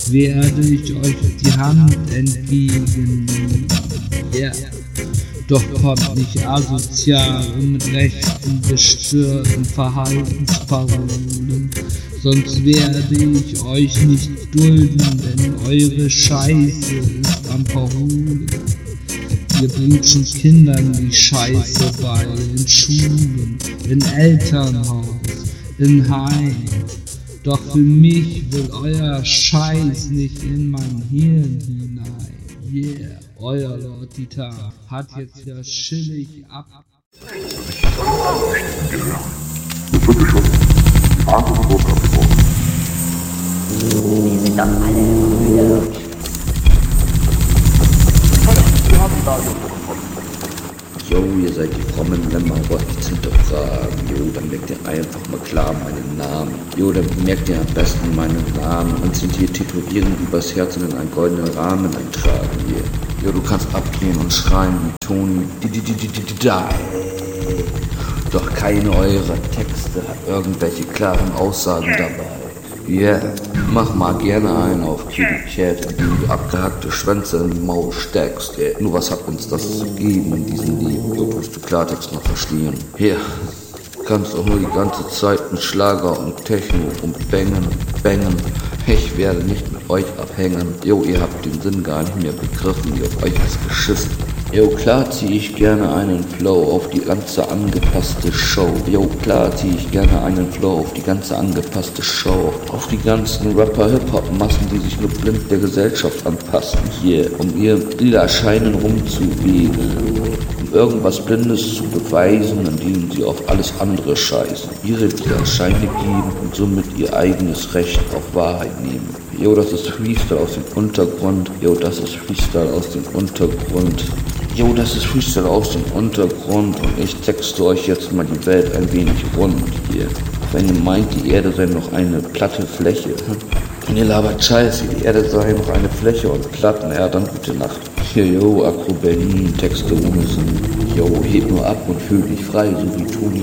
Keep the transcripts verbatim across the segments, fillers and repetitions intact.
werde ich euch die Hand entgegen. Yeah. Doch kommt nicht asozial und mit rechten, gestörten Verhaltensparolen, sonst werde ich euch nicht dulden, denn eure Scheiße ist am Verholen. Ihr bringt schon Kindern die Scheiße bei, in Schulen, in Elternhaus, in Heim. Doch für mich will euer Scheiß nicht in mein Hirn hinein. Yeah, euer Lord Dieter hat jetzt ja chillig ab. Das wird schon die Verantwortung abgebaut. Wir sind doch alle Brüder. Wir haben die Lage unter Kontrolle. Jo, ihr seid die frommen Lämmer, wollt nichts hinterfragen. Jo, dann merkt ihr einfach mal klar meinen Namen. Jo, dann merkt ihr am besten meinen Namen und sind hier tätowieren übers Herz und in einen goldenen Rahmen eintragen hier. Jo, du kannst abgehen und schreien wie Toni. Die, die, die, die, die, die, die. Doch keine eurer Texte hat irgendwelche klaren Aussagen dabei. Yeah, mach mal gerne einen auf Kitty Cat, indem du abgehackte Schwänze in die Maul steckst. Yeah. Nur was hat uns das zu geben in diesem Leben? Jo, tust du Klartext noch verstehen? Ja, yeah. Kannst doch nur die ganze Zeit mit Schlager und Techno und Bängen, Bängen. Ich werde nicht mit euch abhängen. Jo, ihr habt den Sinn gar nicht mehr begriffen, ihr auf euch ist geschissen. Jo, klar zieh ich gerne einen Flow auf die ganze angepasste Show. Jo, klar zieh ich gerne einen Flow auf die ganze angepasste Show. Auf die ganzen Rapper-Hip-Hop-Massen, die sich nur blind der Gesellschaft anpassen. Hier, um ihr lila Scheinen rumzuwählen. Um irgendwas Blindes zu beweisen, indem sie auf alles andere scheißen. Ihre lila Scheine geben und somit ihr eigenes Recht auf Wahrheit nehmen. Jo, das ist Freestyle aus dem Untergrund. Jo, das ist Freestyle aus dem Untergrund. Jo, das ist Freestyle aus dem Untergrund und ich texte euch jetzt mal die Welt ein wenig rund hier. Wenn ihr meint, die Erde sei noch eine platte Fläche, und ihr labert Scheiße, die Erde sei noch eine Fläche und platt, naja, dann gute Nacht. Hier, yo, Akro Berlin, Texte ohne Sinn. Jo, heb nur ab und fühl dich frei, so wie Toni.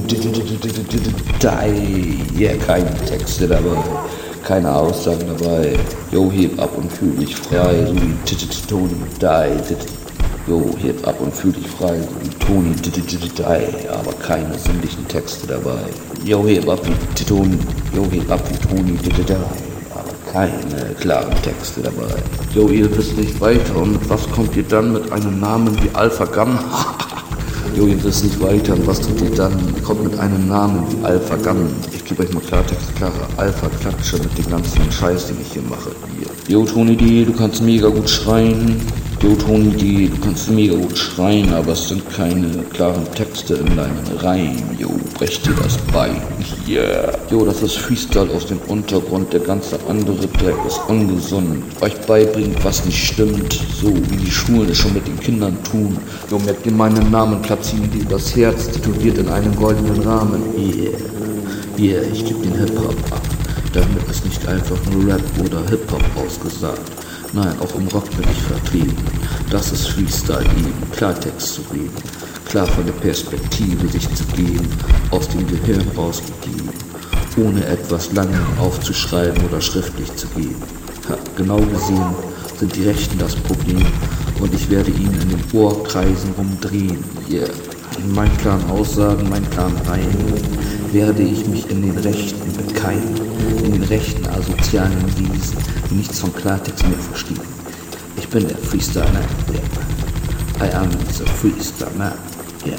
Yeah, keine Texte dabei. Keine Aussagen dabei. Jo, heb ab und fühl dich frei, so wie Toni. Jo, heb ab und fühl dich frei, so wie Toni. Aber keine sinnlichen Texte dabei. Jo, heb ab wie Toni. Jo, heb ab wie Toni. Aber keine klaren Texte dabei. Jo, ihr wisst nicht weiter und mit was kommt ihr dann mit einem Namen wie Alpha Gun? Jo, ihr wisst nicht weiter und was tut ihr dann? Kommt mit einem Namen wie Alpha Gun. Ich gebe euch mal Klartext, klare Alpha-Klatsche mit dem ganzen Scheiß, den ich hier mache. Hier. Jo, Toni D, du kannst mega gut schreien. Jo, Toni D, du kannst mega gut schreien, aber es sind keine klaren Texte in deinen Reimen. Jo, brech dir das Bein. Yeah. Jo, das ist Freestyle aus dem Untergrund, der ganze andere Dreck ist ungesund. Euch beibringt, was nicht stimmt, so wie die Schulen es schon mit den Kindern tun. Jo, merkt ihr meinen Namen, platzieren die das Herz, tätowiert in einem goldenen Rahmen. Yeah. Yeah, ich geb den Hip-Hop ab. Damit ist nicht einfach nur Rap oder Hip-Hop ausgesagt. Nein, auch im Rock bin ich vertreten. Das ist Freestyle eben, Klartext zu reden. Klar von der Perspektive sich zu geben, aus dem Gehirn rausgegeben. Ohne etwas lange aufzuschreiben oder schriftlich zu geben. Ha, genau gesehen sind die Rechten das Problem und ich werde ihnen in den Ohrkreisen rumdrehen. Yeah. In meinen klaren Aussagen, meinen klaren Reihen werde ich mich in den Rechten bekeimen, in den rechten asozialen Wesen, die nichts von Klartext mehr verstehen. Ich bin der Freestyle Man, yeah. I am the Freestyle Man, yeah.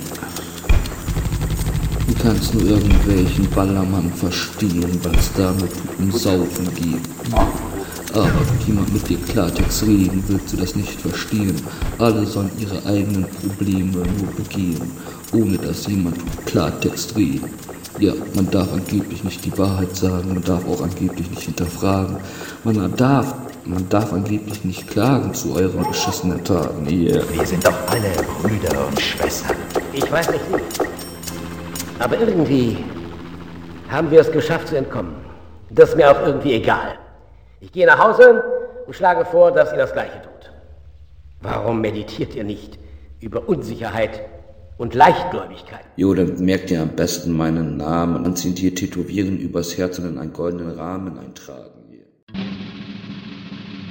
Du kannst nur irgendwelchen Ballermann verstehen, weil es damit um Saufen geht. Aber wenn jemand mit dir Klartext reden, willst du das nicht verstehen. Alle sollen ihre eigenen Probleme nur begehen, ohne dass jemand Klartext redet. Ja, man darf angeblich nicht die Wahrheit sagen, man darf auch angeblich nicht hinterfragen. Man darf, man darf angeblich nicht klagen zu euren beschissenen Taten. Yeah. Wir sind doch alle Brüder und Schwestern. Ich weiß nicht wie, aber irgendwie haben wir es geschafft zu entkommen. Das ist mir auch irgendwie egal. Ich gehe nach Hause und schlage vor, dass ihr das Gleiche tut. Warum meditiert ihr nicht über Unsicherheit und Leichtgläubigkeit? Jo, dann merkt ihr am besten meinen Namen und sind hier tätowieren übers Herz und in einen goldenen Rahmen eintragen. Hier.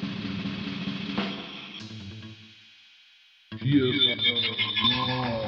Hier ist